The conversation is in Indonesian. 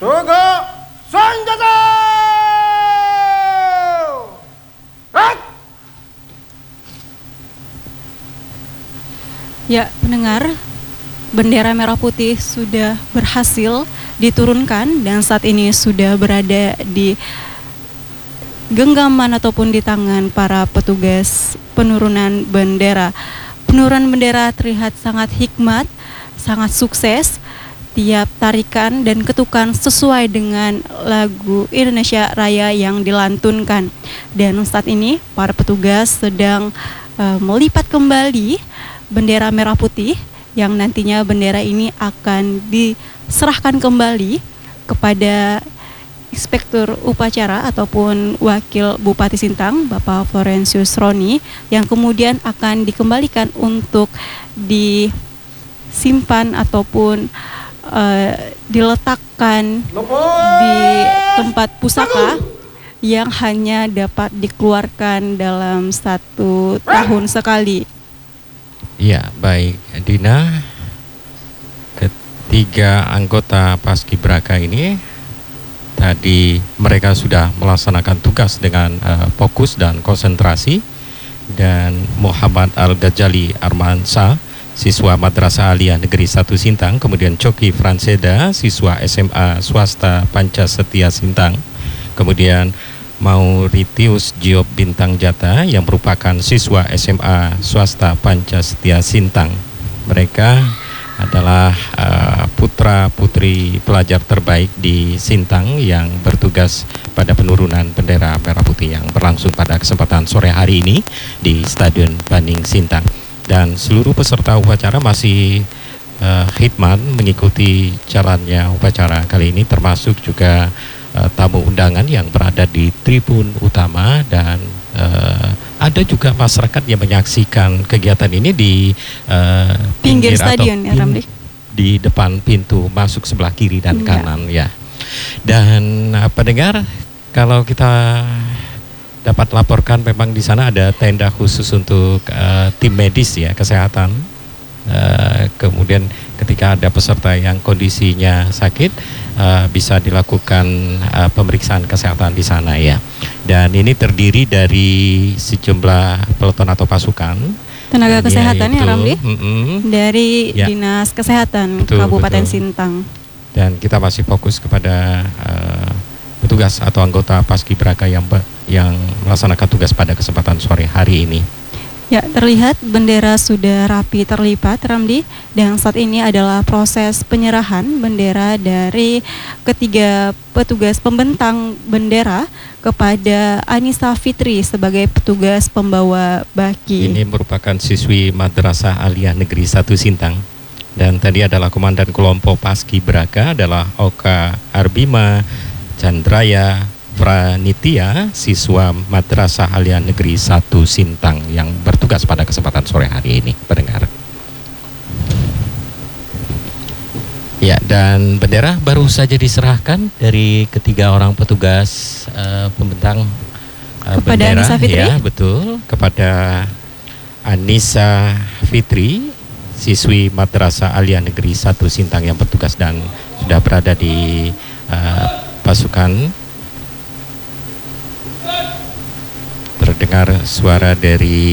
Tunggu senjata! Ya, pendengar, bendera merah putih sudah berhasil diturunkan dan saat ini sudah berada di genggaman ataupun di tangan para petugas penurunan bendera. Penurunan bendera terlihat sangat hikmat, sangat sukses. Tiap tarikan dan ketukan sesuai dengan lagu Indonesia Raya yang dilantunkan. Dan saat ini para petugas sedang melipat kembali bendera merah putih yang nantinya bendera ini akan diserahkan kembali kepada Inspektur Upacara ataupun Wakil Bupati Sintang, Bapak Florentius Roni, yang kemudian akan dikembalikan untuk disimpan ataupun diletakkan di tempat pusaka yang hanya dapat dikeluarkan dalam 1 tahun sekali. Ya, baik Dina. Ketiga anggota Paskibraka ini tadi mereka sudah melaksanakan tugas dengan fokus dan konsentrasi. Dan Muhammad Al-Ghazali Armansa, siswa Madrasah Aliyah Negeri 1 Sintang, kemudian Coki Franseda, siswa SMA swasta Pancasetia Sintang, kemudian Mauritius Job Bintang Jata yang merupakan siswa SMA swasta Pancasetia Sintang. Mereka adalah putra-putri pelajar terbaik di Sintang yang bertugas pada penurunan bendera merah putih yang berlangsung pada kesempatan sore hari ini di Stadion Baning Sintang. Dan seluruh peserta upacara masih khidmat mengikuti jalannya upacara kali ini, termasuk juga tamu undangan yang berada di tribun utama, dan ada juga masyarakat yang menyaksikan kegiatan ini di pinggir stadion ya, Ramli, di depan pintu masuk sebelah kiri dan kanan ya. Dan pendengar, kalau kita dapat laporkan memang di sana ada tenda khusus untuk tim medis ya, kesehatan. Kemudian ketika ada peserta yang kondisinya sakit, bisa dilakukan pemeriksaan kesehatan di sana ya. Dan ini terdiri dari sejumlah peleton atau pasukan tenaga kesehatan ya, Ramli, dari Dinas Kesehatan Kabupaten Sintang. Dan kita masih fokus kepada petugas atau anggota Paskibraka yang melaksanakan tugas pada kesempatan sore hari ini. Ya, terlihat bendera sudah rapi terlipat, Ramli, dan saat ini adalah proses penyerahan bendera dari ketiga petugas pembentang bendera kepada Anissa Fitri sebagai petugas pembawa baki. Ini merupakan siswi Madrasah Aliyah Negeri 1 Sintang, dan tadi adalah komandan kelompok Paskibraka adalah Oka Arbima Chandraya Pranitia, siswa Madrasah Aliyah Negeri 1 Sintang yang bertugas pada kesempatan sore hari ini, pendengar. Ya, dan bendera baru saja diserahkan dari ketiga orang petugas pembentang kepada bendera. Anissa Fitri? Ya, betul, kepada Anissa Fitri, siswi Madrasah Aliyah Negeri 1 Sintang yang bertugas dan sudah berada di pasukan. Terdengar suara dari